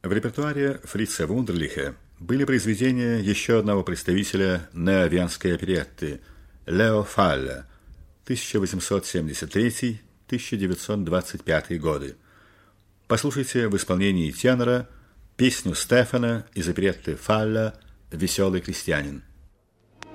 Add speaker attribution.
Speaker 1: В репертуаре Фрица Вундерлиха были произведения еще одного представителя неовенской оперетты Лео Фалля 1873-1925 годы. Послушайте в исполнении тенора песню Стефана из оперетты Фалля «Веселый крестьянин».